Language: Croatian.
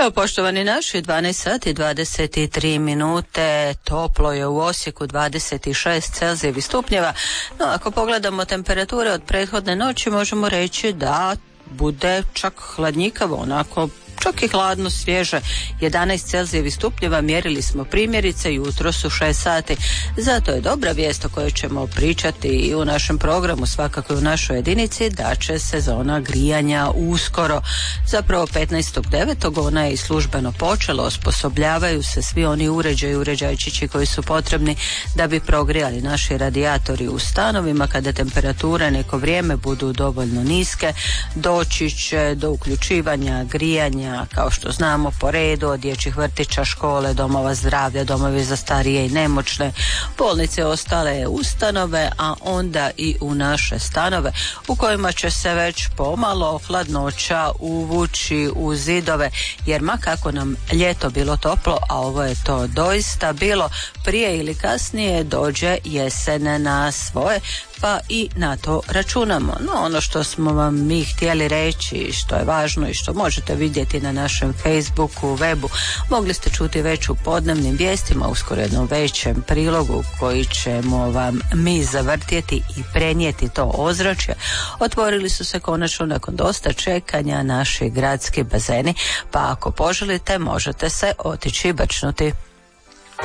Evo, poštovani naši, 12 sati 23 minute, toplo je u Osijeku, 26 celzijevih stupnjeva. No, ako pogledamo temperature od prethodne noći, možemo reći da bude čak hladnjikavo, onako čak i hladno, svježe. 11 celzijevih stupnjeva mjerili smo primjerice jutros u 6 sati. Zato je dobra vijest o kojoj ćemo pričati i u našem programu, svakako i u našoj jedinici, da će sezona grijanja uskoro. Zapravo 15.9. ona je i službeno počela, osposobljavaju se svi oni uređajčići koji su potrebni da bi progrijali naši radijatori u stanovima. Kada temperature neko vrijeme budu dovoljno niske, doći će do uključivanja grijanja, kao što znamo, po redu od dječjih vrtića, škole, domova zdravlja, domovi za starije i nemoćne, bolnice, ostale ustanove, a onda i u naše stanove u kojima će se već pomalo hladnoća uvući u zidove, jer ma kako nam ljeto bilo toplo, a ovo je to doista bilo, prije ili kasnije dođe jesen na svoje, pa i na to računamo. No, ono što smo vam mi htjeli reći, što je važno i što možete vidjeti na našem Facebooku, webu, mogli ste čuti već u podnevnim vijestima, uskoro jednom većem prilogu koji ćemo vam mi zavrtjeti i prenijeti to ozračje. Otvorili su se konačno nakon dosta čekanja naši gradski bazeni, pa ako poželite možete se otići brčnuti.